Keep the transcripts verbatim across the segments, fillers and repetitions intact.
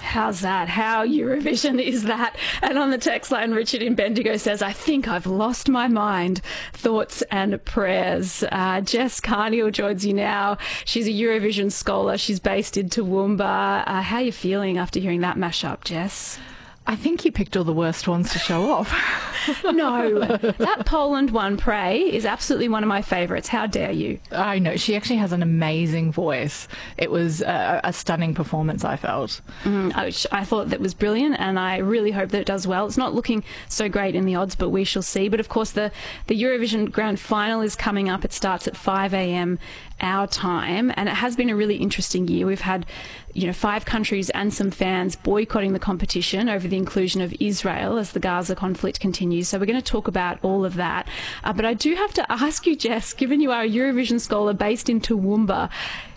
How's that? How Eurovision is that? And on the text line, Richard in Bendigo says, I think I've lost my mind. Thoughts and prayers. Uh, Jess Carniel joins you now. She's a Eurovision scholar. She's based in Toowoomba. Uh, how are you feeling after hearing that mashup, Jess? I think you picked all the worst ones to show off. No, that Poland one, Pray, is absolutely one of my favourites. How dare you? I know. She actually has an amazing voice. It was a, a stunning performance, I felt. Mm, I, I thought that was brilliant, and I really hope that it does well. It's not looking so great in the odds, but we shall see. But of course, the, the Eurovision Grand Final is coming up. It starts at five a m our time, and it has been a really interesting year. We've had, you know, five countries and some fans boycotting the competition over the inclusion of Israel as the Gaza conflict continues. So we're going to talk about all of that. Uh, but I do have to ask you, Jess, given you are a Eurovision scholar based in Toowoomba,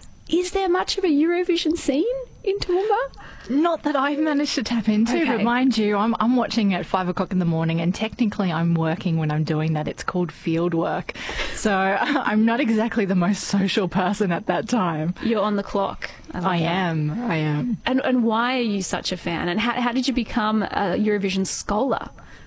is there much of a Eurovision scene in Toowoomba? Not that I've managed to tap into, Okay. but mind you, I'm, I'm watching at five o'clock in the morning, and technically I'm working when I'm doing that. It's called field work. So I'm not exactly the most social person at that time. You're on the clock. I, love I that. am, I am. And, and why are you such a fan? And how, how did you become a Eurovision scholar?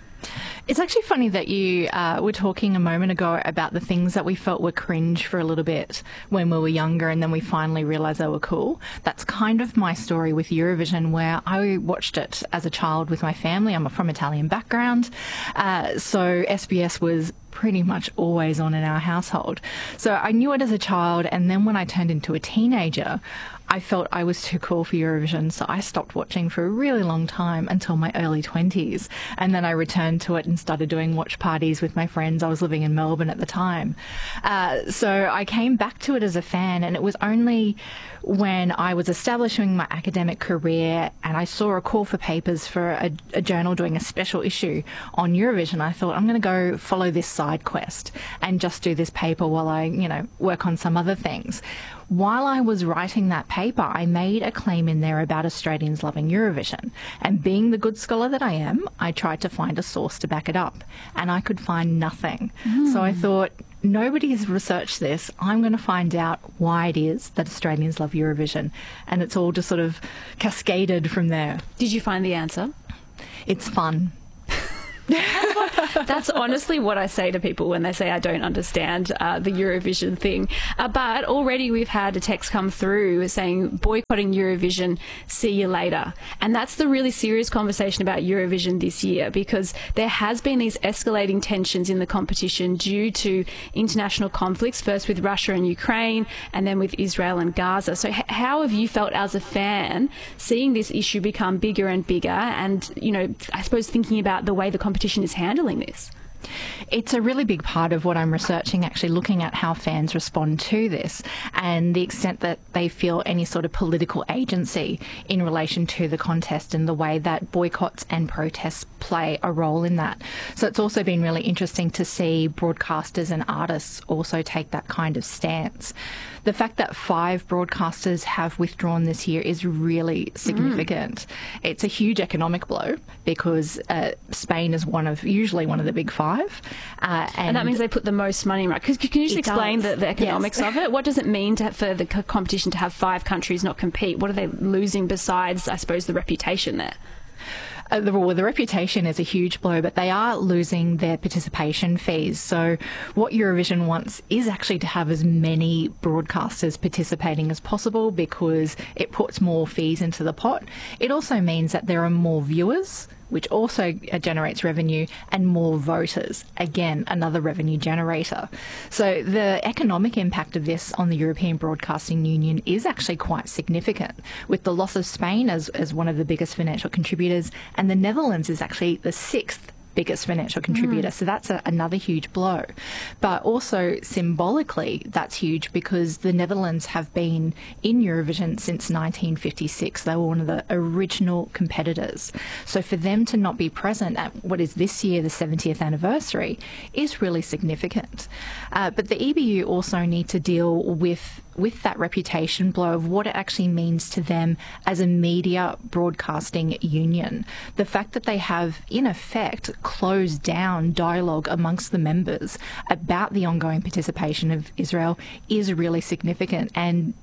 It's actually funny that you uh, were talking a moment ago about the things that we felt were cringe for a little bit when we were younger, and then we finally realised they were cool. That's kind of my story with Eurovision, where I watched it as a child with my family. I'm from Italian background, uh, so S B S was pretty much always on in our household. So I knew it as a child, and then when I turned into a teenager, I felt I was too cool for Eurovision, so I stopped watching for a really long time until my early twenties. And then I returned to it and started doing watch parties with my friends. I was living in Melbourne at the time. Uh, so I came back to it as a fan, and it was only when I was establishing my academic career and I saw a call for papers for a, a journal doing a special issue on Eurovision, I thought, I'm going to go follow this side quest and just do this paper while I, you know, work on some other things. While I was writing that paper, I made a claim in there about Australians loving Eurovision. And being the good scholar that I am, I tried to find a source to back it up. And I could find nothing. Mm. So I thought, nobody has researched this. I'm going to find out why it is that Australians love Eurovision. And it's all just sort of cascaded from there. Did you find the answer? It's fun. That's honestly what I say to people when they say I don't understand uh, the Eurovision thing. Uh, but already we've had a text come through saying boycotting Eurovision, see you later. And that's the really serious conversation about Eurovision this year, because there has been these escalating tensions in the competition due to international conflicts, first with Russia and Ukraine and then with Israel and Gaza. So h- how have you felt as a fan seeing this issue become bigger and bigger, and, you know, I suppose thinking about the way the competition is handling this? It's a really big part of what I'm researching, actually looking at how fans respond to this and the extent that they feel any sort of political agency in relation to the contest and the way that boycotts and protests play a role in that. So it's also been really interesting to see broadcasters and artists also take that kind of stance. The fact that five broadcasters have withdrawn this year is really significant. Mm. It's a huge economic blow because uh, Spain is one of, usually one of the big five. Uh, and, and that means they put the most money, right? Cause, can you just explain the, the economics yes. of it? What does it mean to, for the competition to have five countries not compete? What are they losing besides, I suppose, the reputation there? Uh, the, well, the reputation is a huge blow, but they are losing their participation fees. So what Eurovision wants is actually to have as many broadcasters participating as possible because it puts more fees into the pot. It also means that there are more viewers, which also generates revenue, and more voters. Again, another revenue generator. So the economic impact of this on the European Broadcasting Union is actually quite significant, with the loss of Spain as, as one of the biggest financial contributors, and the Netherlands is actually the sixth biggest financial contributor. Mm. So that's a, another huge blow. But also symbolically, that's huge because the Netherlands have been in Eurovision since nineteen fifty-six. They were one of the original competitors. So for them to not be present at what is this year the seventieth anniversary is really significant. Uh, but the E B U also need to deal with with that reputation blow of what it actually means to them as a media broadcasting union. The fact that they have, in effect, closed down dialogue amongst the members about the ongoing participation of Israel is really significant, and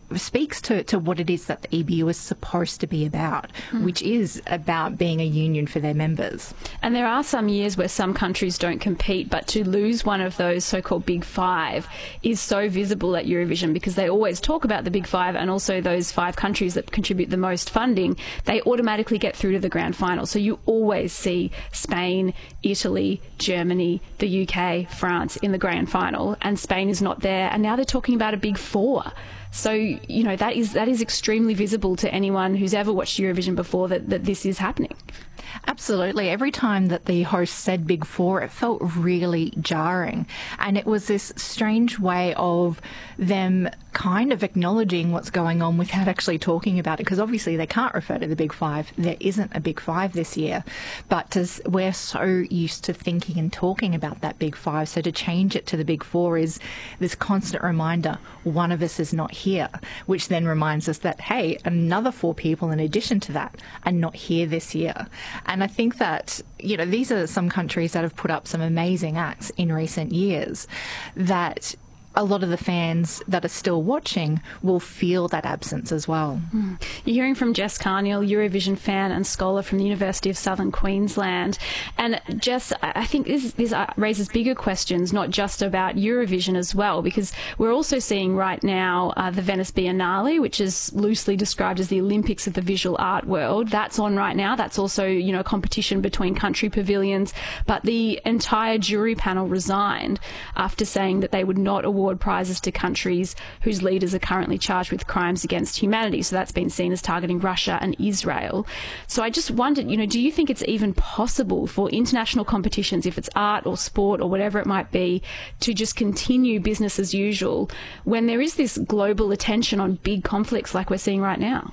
speaks to, to what it is that the E B U is supposed to be about, mm. which is about being a union for their members. And there are some years where some countries don't compete, but to lose one of those so-called big five is so visible at Eurovision because they always talk about the big five and also those five countries that contribute the most funding. They automatically get through to the grand final. So you always see Spain, Italy, Germany, the U K, France in the grand final, and Spain is not there. And now they're talking about a big four. So, you know, that is that is extremely visible to anyone who's ever watched Eurovision before that, that this is happening. Absolutely. Every time that the host said Big Four, it felt really jarring. And it was this strange way of them kind of acknowledging what's going on without actually talking about it, because obviously they can't refer to the Big Five. There isn't a Big Five this year. But to, we're so used to thinking and talking about that Big Five. So to change it to the Big Four is this constant reminder, one of us is not here, which then reminds us that, hey, another four people in addition to that are not here this year. And I think that, you know, these are some countries that have put up some amazing acts in recent years that a lot of the fans that are still watching will feel that absence as well. Mm. You're hearing from Jess Carneal, Eurovision fan and scholar from the University of Southern Queensland. And Jess, I think this, this raises bigger questions, not just about Eurovision as well, because we're also seeing right now uh, the Venice Biennale, which is loosely described as the Olympics of the visual art world. That's on right now. That's also, you know, a competition between country pavilions. But the entire jury panel resigned after saying that they would not award prizes to countries whose leaders are currently charged with crimes against humanity. So that's been seen as targeting Russia and Israel. So I just wondered, you know, do you think it's even possible for international competitions, if it's art or sport or whatever it might be, to just continue business as usual when there is this global attention on big conflicts like we're seeing right now?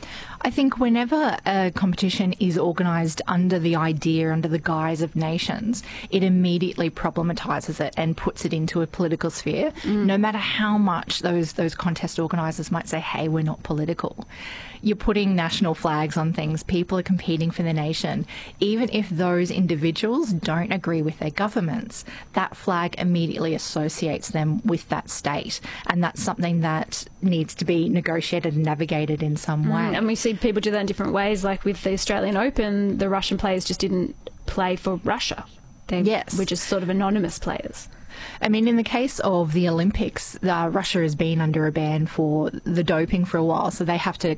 I think whenever a competition is organised under the idea, under the guise of nations, it immediately problematises it and puts it into a political sphere, mm. no matter how much those those contest organisers might say, hey, we're not political. You're putting national flags on things. People are competing for the nation. Even if those individuals don't agree with their governments, that flag immediately associates them with that state. And that's something that needs to be negotiated and navigated in some way. Mm, and we see people do that in different ways. Like with the Australian Open, the Russian players just didn't play for Russia. They yes. were just sort of anonymous players. I mean, in the case of the Olympics, uh, Russia has been under a ban for the doping for a while, so they have to